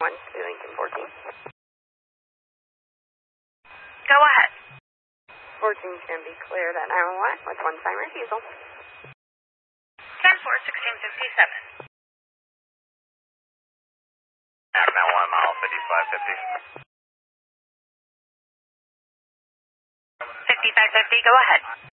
to Lincoln 14. Go ahead. 14 can be cleared at 911 with one-time refusal. 10-4, 1657. Now 1 mile 5550. 5550, go ahead.